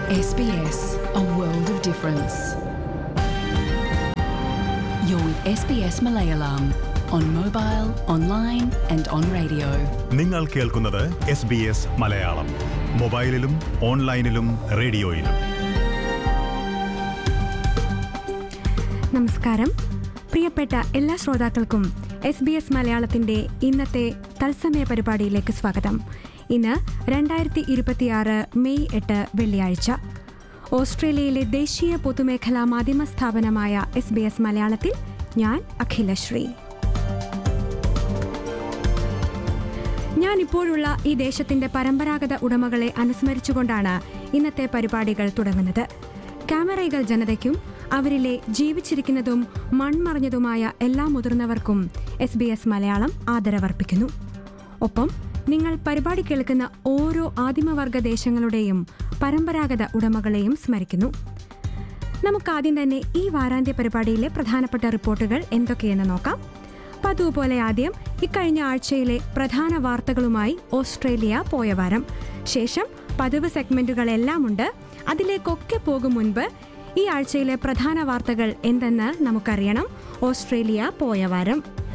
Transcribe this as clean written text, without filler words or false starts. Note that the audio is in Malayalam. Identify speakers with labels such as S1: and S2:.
S1: SBS, a world of difference. You're with SBS Malayalam on mobile, online and on radio.
S2: നിങ്ങൾ കേൾക്കുന്നത് SBS മലയാളം. മൊബൈലിലും ഓൺലൈനിലും റേഡിയോയിലും.
S3: നമസ്കാരം. പ്രിയപ്പെട്ട എല്ലാ ശ്രോതാക്കൾക്കും SBS മലയാളത്തിൻ്റെ ഇന്നത്തെ തത്സമയ പരിപാടിയിലേക്ക് സ്വാഗതം. ഇന്ന് 2026 മെയ് 8 വെള്ളിയാഴ്ച. ഓസ്ട്രേലിയയിലെ ദേശീയ പൊതുമേഖലാ മാധ്യമ സ്ഥാപനമായ SBS മലയാളത്തിൽ ഞാൻ അഖിലശ്രീ. ഞാനിപ്പോഴുള്ള ഈ ദേശത്തിൻ്റെ പരമ്പരാഗത ഉടമകളെ അനുസ്മരിച്ചുകൊണ്ടാണ് ഇന്നത്തെ പരിപാടികൾ തുടങ്ങുന്നത്. ക്യാമറകൾ ജനതയ്ക്കും അവരിലെ ജീവിച്ചിരിക്കുന്നതും മൺമറഞ്ഞതുമായ എല്ലാ മുതിർന്നവർക്കും SBS മലയാളം ആദരവർപ്പിക്കുന്നു. ഒപ്പം നിങ്ങൾ പരിപാടി കേൾക്കുന്ന ഓരോ ആദിമവർഗ ദേശങ്ങളുടെയും പരമ്പരാഗത ഉടമകളെയും സ്മരിക്കുന്നു. നമുക്കാദ്യം തന്നെ ഈ വാരാന്ത്യ പരിപാടിയിലെ പ്രധാനപ്പെട്ട റിപ്പോർട്ടുകൾ എന്തൊക്കെയെന്ന് നോക്കാം. പതിവ് പോലെ ആദ്യം ഇക്കഴിഞ്ഞ ആഴ്ചയിലെ പ്രധാന വാർത്തകളുമായി ഓസ്ട്രേലിയ പോയ വാരം. ശേഷം പതിവ് സെഗ്മെന്റുകളെല്ലാം ഉണ്ട്. അതിലേക്കൊക്കെ പോകും മുൻപ് ഈ ആഴ്ചയിലെ പ്രധാന വാർത്തകൾ എന്തെന്ന് നമുക്കറിയണം. ഓസ്ട്രേലിയ പോയ വാരം.